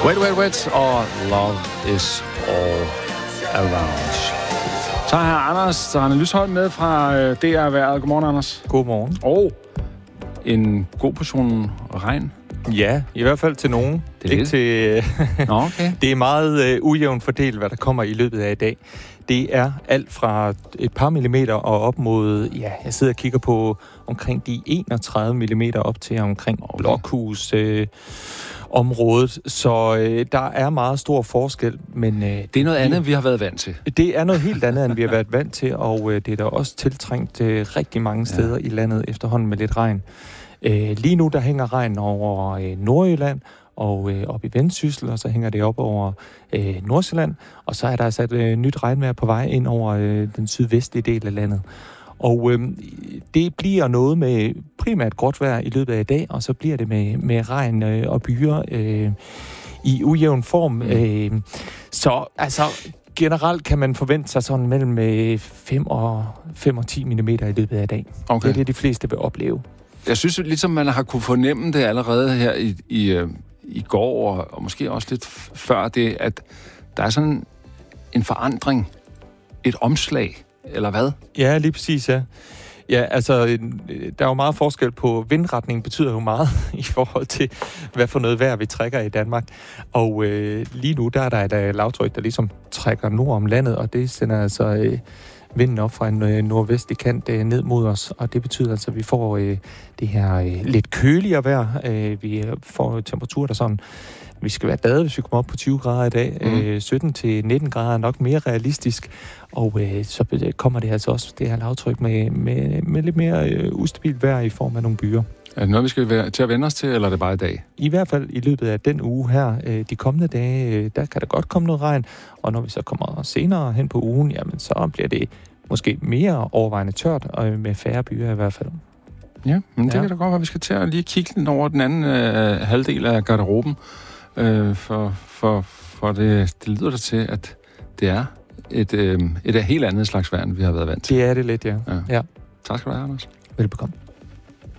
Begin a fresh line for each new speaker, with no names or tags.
Wet, wet, wet, og Love is all around. Så har Anders Arne Lysholm med fra DR Vejret. Godmorgen, Anders.
Godmorgen.
Og en god portion regn.
Ja, i hvert fald til nogen.
Det er
ikke til.
Nå, okay.
Det er meget ujævnt fordelt, hvad der kommer i løbet af i dag. Det er alt fra et par millimeter og op mod, ja, jeg sidder og kigger på omkring de 31 millimeter op til omkring Blokhus området. Så der er meget stor forskel, men
det er noget andet, end vi har været vant til.
Det er noget helt andet, end vi har været vant til, og det er der også tiltrængt rigtig mange steder i landet efterhånden med lidt regn. Lige nu, der hænger regn over Nordjylland og op i Vendsyssel, og så hænger det op over Nordsjælland, og så er der altså et nyt regnvejr på vej ind over den sydvestlige del af landet. Og det bliver noget med primært gråt vejr i løbet af i dag, og så bliver det med regn og byer i ujævn form. Så altså generelt kan man forvente sig sådan mellem 5 og 10 mm i løbet af i dag. Okay. Det er det, de fleste vil opleve.
Jeg synes ligesom, man har kunne fornemme det allerede her i går, og måske også lidt før det, at der er sådan en forandring, et omslag, eller hvad?
Ja, lige præcis, ja. Ja, altså, der er jo meget forskel på vindretning, betyder jo meget i forhold til, hvad for noget vejr vi trækker i Danmark. Og lige nu, der er der et lavtryk, der ligesom trækker nord om landet, og det sender altså vinden op fra en nordvestlig kant ned mod os, og det betyder altså, at vi får det her lidt køligere vejr. Vi får temperaturer, der sådan, vi skal være bade, hvis vi kommer op på 20 grader i dag. 17 til 19 grader er nok mere realistisk, og så kommer det altså også det her lavtryk med lidt mere ustabilt vejr i form af nogle byer.
Er det noget, vi skal til at vende os til, eller er det bare i dag?
I hvert fald i løbet af den uge her, de kommende dage, der kan der godt komme noget regn, og når vi så kommer senere hen på ugen, jamen så bliver det måske mere overvejende tørt, og med færre byer i hvert fald.
Ja, men det kan da godt være, vi skal til at lige kigge lidt over den anden halvdel af garderoben, for det lyder der til, at det er et helt andet slags vejr, end vi har været vant til.
Det er det lidt, ja.
Ja. Tak skal du have, Anders.
Velbekomme.